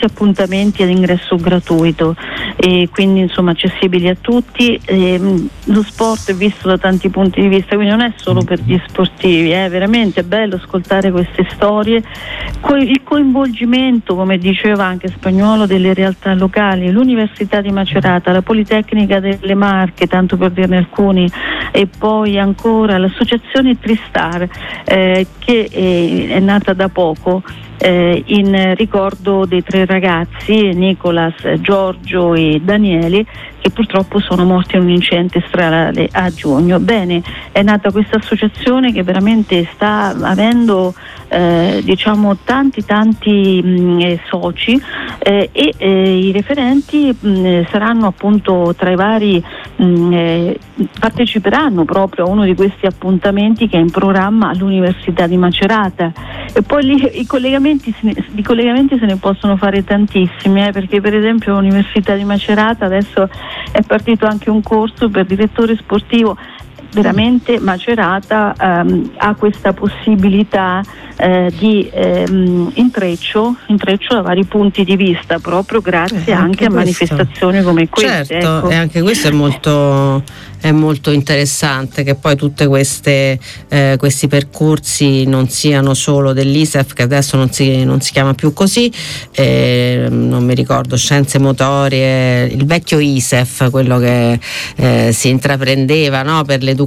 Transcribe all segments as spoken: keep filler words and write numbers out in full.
appuntamenti ad ingresso gratuito e quindi insomma accessibili a tutti. E, lo sport è visto da tanti punti di vista, quindi non è solo per gli sportivi, è veramente bello ascoltare queste storie, Co- il coinvolgimento, come diceva anche Spagnuolo, delle realtà locali, l'Università di Macerata, la Politecnica delle Marche, tanto per dirne alcuni, e poi ancora l'associazione Tristar eh, che è, è nata da poco eh, in ricordo dei tre ragazzi, Nicolas, Giorgio e Daniele, che purtroppo sono morti in un incidente stradale a giugno. Bene, è nata questa associazione che veramente sta avendo eh, diciamo tanti tanti mh, soci eh, e eh, i referenti mh, saranno appunto tra i vari mh, eh, parteciperanno proprio a uno di questi appuntamenti che è in programma all'Università di Macerata. E poi lì i collegamenti se ne, i collegamenti se ne possono fare tantissimi, eh, perché per esempio all'Università di Macerata adesso è partito anche un corso per direttore sportivo. Veramente Macerata ehm, ha questa possibilità eh, di ehm, intreccio, intreccio da vari punti di vista, proprio grazie eh, anche, anche a manifestazioni come queste. Certo, ecco. E anche questo è molto, è molto interessante, che poi tutte queste eh, questi percorsi non siano solo dell'I S E F, che adesso non si, non si chiama più così, eh, non mi ricordo, scienze motorie, il vecchio I S E F, quello che eh, si intraprendeva, no, per l'educazione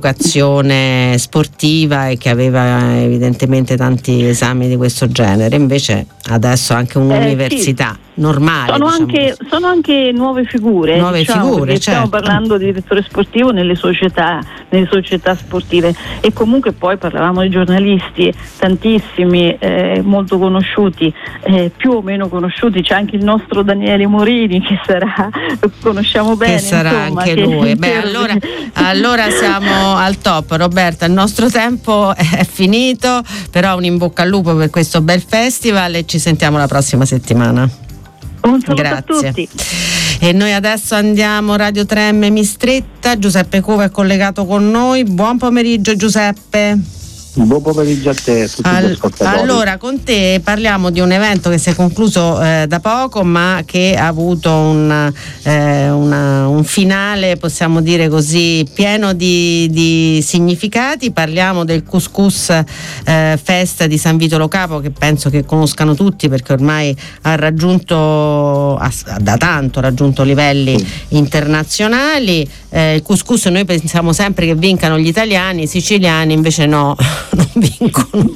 sportiva e che aveva evidentemente tanti esami di questo genere. Invece adesso anche un'università eh, sì. normale, sono, diciamo anche, sono anche nuove figure, nuove diciamo, figure, certo. Stiamo parlando di direttore sportivo nelle società, nelle società sportive, e comunque poi parlavamo di giornalisti, tantissimi, eh, molto conosciuti, eh, più o meno conosciuti. C'è anche il nostro Daniele Morini che sarà, lo conosciamo bene, che sarà insomma, anche che lui. Beh, allora, allora siamo al top, Roberta, il nostro tempo è finito, però un in bocca al lupo per questo bel festival e ci sentiamo la prossima settimana. Un saluto Grazie. a tutti. E noi adesso andiamo Radio tre M Mistretta. Giuseppe Cuva è collegato con noi. Buon pomeriggio Giuseppe. Buon pomeriggio a te e a tutti All- gli ascoltatori. Allora, con te parliamo di un evento che si è concluso eh, da poco, ma che ha avuto un, eh, una, un finale, possiamo dire così, pieno di, di significati. Parliamo del Couscous eh, Fest di San Vito Lo Capo, che penso che conoscano tutti perché ormai ha raggiunto, ha, da tanto raggiunto livelli mm. internazionali. Eh, il couscous noi pensiamo sempre che vincano gli italiani, i siciliani invece no, non vincono.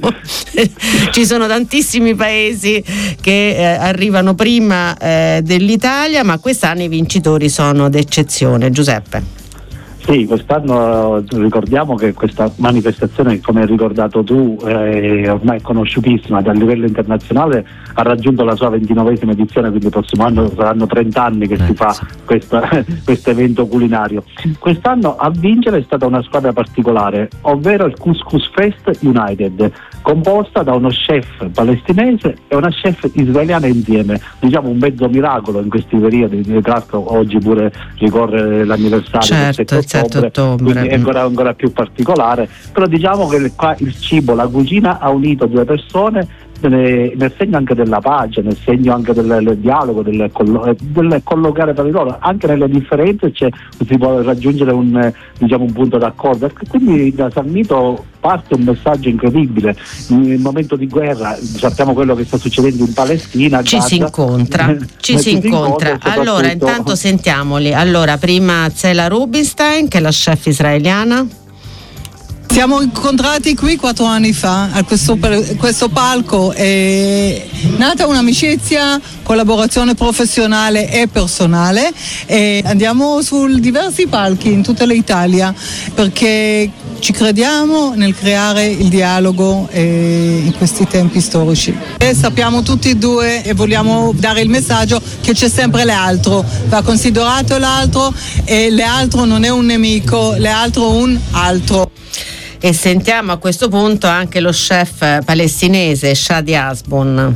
Ci sono tantissimi paesi che eh, arrivano prima eh, dell'Italia, ma quest'anno i vincitori sono d'eccezione. Giuseppe. Sì, quest'anno ricordiamo che questa manifestazione, come hai ricordato tu, è ormai conosciutissima dal livello internazionale, ha raggiunto la sua ventinovesima edizione, quindi il prossimo anno saranno trenta anni che si fa questo evento culinario. Quest'anno a vincere è stata una squadra particolare, ovvero il Couscous Fest United, composta da uno chef palestinese e una chef israeliana insieme, diciamo un mezzo miracolo in questi periodi. Tra l'altro oggi pure ricorre l'anniversario certo, del sette ottobre, ottobre, quindi è ancora, ancora più particolare, però diciamo che qua il cibo, la cucina ha unito due persone nel segno anche della pace, nel segno anche del, del dialogo, del, collo- del collocare tra di loro, anche nelle differenze cioè, si può raggiungere un, diciamo, un punto d'accordo. Quindi da San Vito parte un messaggio incredibile. In momento di guerra sappiamo quello che sta succedendo in Palestina. Ci Gaza. si incontra, ci si incontra. Allora intanto sentiamoli. Allora prima Zela Rubinstein, che è la chef israeliana. Siamo incontrati qui quattro anni fa a questo, questo palco, è nata un'amicizia, collaborazione professionale e personale, e andiamo su diversi palchi in tutta l'Italia perché ci crediamo nel creare il dialogo eh, in questi tempi storici. E sappiamo tutti e due e vogliamo dare il messaggio che c'è sempre l'altro, va considerato l'altro e l'altro non è un nemico, l'altro un altro. E sentiamo a questo punto anche lo chef palestinese Shadi Asbun.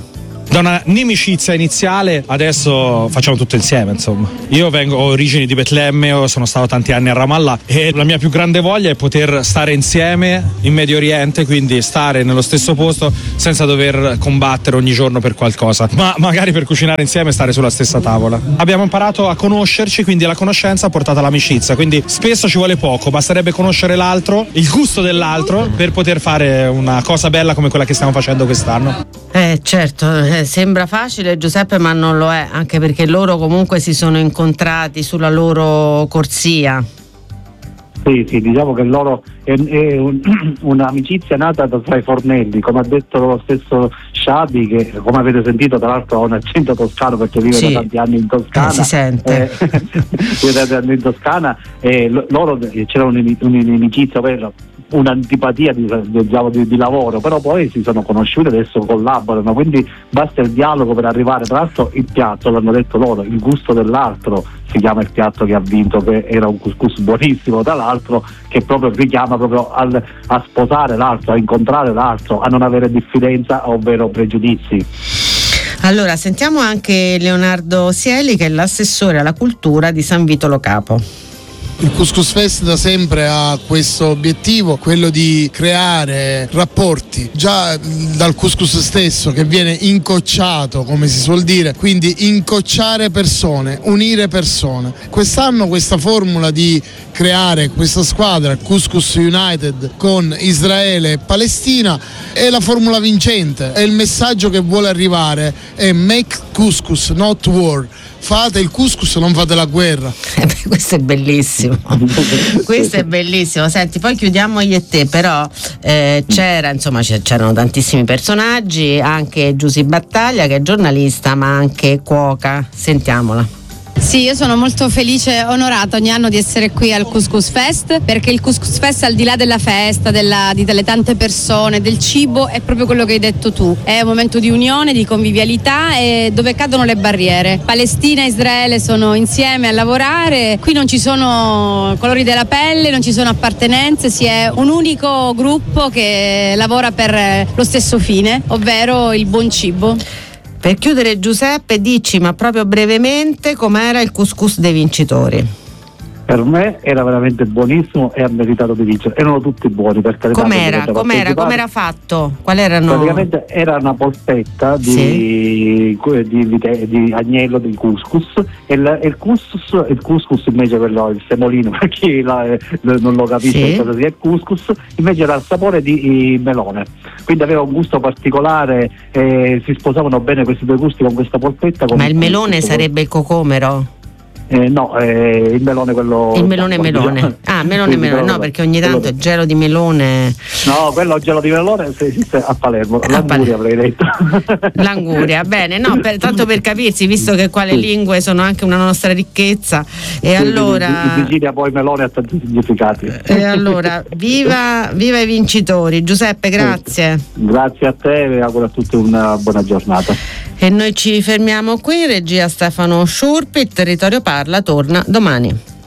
Da una nimicizia iniziale adesso facciamo tutto insieme, insomma. Io vengo, ho origini di Betlemme, sono stato tanti anni a Ramallah e la mia più grande voglia è poter stare insieme in Medio Oriente, quindi stare nello stesso posto senza dover combattere ogni giorno per qualcosa, ma magari per cucinare insieme e stare sulla stessa tavola. Abbiamo imparato a conoscerci, quindi la conoscenza ha portato all'amicizia, quindi spesso ci vuole poco, basterebbe conoscere l'altro, il gusto dell'altro, per poter fare una cosa bella come quella che stiamo facendo quest'anno. Eh certo, eh, sembra facile, Giuseppe, ma non lo è, anche perché loro comunque si sono incontrati sulla loro corsia. Sì, sì, diciamo che loro è, è un, un'amicizia nata tra i fornelli, come ha detto lo stesso Sciabi, che come avete sentito tra l'altro ha un accento toscano perché vive sì. da tanti anni in Toscana. Eh, si sente. Eh, vive da tanti anni in Toscana e l- loro c'era un'inimicizia, un'antipatia di, diciamo, di, di lavoro, però poi si sono conosciuti e adesso collaborano, quindi basta il dialogo per arrivare. Tra l'altro il piatto, l'hanno detto loro, il gusto dell'altro si chiama il piatto che ha vinto, che era un couscous buonissimo tra l'altro, che proprio richiama proprio al, a sposare l'altro, a incontrare l'altro, a non avere diffidenza ovvero pregiudizi. Allora sentiamo anche Leonardo Sieli, che è l'assessore alla cultura di San Vito Lo Capo. Il Couscous Fest da sempre ha questo obiettivo, quello di creare rapporti già dal couscous stesso, che viene incocciato, come si suol dire, quindi incocciare persone, unire persone. Quest'anno questa formula di creare questa squadra Couscous United con Israele e Palestina è la formula vincente, è il messaggio che vuole arrivare, è make couscous not war. Fate il couscous, non fate la guerra. Eh beh, questo è bellissimo. Questo è bellissimo. Senti, poi chiudiamo io e te, però eh, c'era, insomma, c'erano tantissimi personaggi, anche Giusy Battaglia che è giornalista ma anche cuoca. Sentiamola. Sì, io sono molto felice e onorata ogni anno di essere qui al Couscous Fest, perché il Couscous Fest, al di là della festa, della, di, delle tante persone, del cibo, è proprio quello che hai detto tu. È un momento di unione, di convivialità e dove cadono le barriere. Palestina e Israele sono insieme a lavorare, qui non ci sono colori della pelle, non ci sono appartenenze, si è un unico gruppo che lavora per lo stesso fine, ovvero il buon cibo. Per chiudere, Giuseppe, dici, ma proprio brevemente, com'era il couscous dei vincitori? Per me era veramente buonissimo e ha meritato di vincere. Erano tutti buoni, per carità. Com'era? Com'era? Com'era fatto? Qual erano? Praticamente era una polpetta di, sì. di, di, di agnello di couscous e il, il couscous, il couscous invece quello, il semolino, per chi la, non lo capisce, sì. cosa sia il couscous, invece era il sapore di melone. Quindi aveva un gusto particolare e si sposavano bene questi due gusti con questa polpetta. Con Ma il melone sarebbe il cocomero? Eh, no, eh, il melone quello. Il melone no, melone. Ah, melone sì, melone, no, perché ogni tanto il gelo di melone. No, quello gelo di melone se esiste a Palermo, a l'anguria avrei detto. L'anguria, bene, no, per, tanto per capirsi, visto che qua le lingue sono anche una nostra ricchezza. E sì, allora. In Sicilia poi melone ha tanti significati. E allora, viva, viva i vincitori. Giuseppe, grazie. Sì. Grazie a te e auguro a tutti una buona giornata. E noi ci fermiamo qui, regia Stefano Sciurpi, il Territorio Parla torna domani.